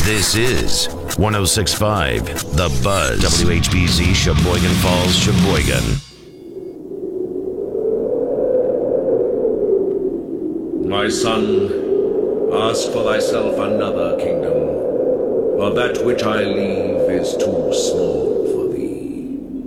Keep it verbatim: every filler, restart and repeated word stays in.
This is one oh six point five The Buzz. W H B Z Sheboygan Falls, Sheboygan. My son, ask for thyself another kingdom, for that which I leave is too small.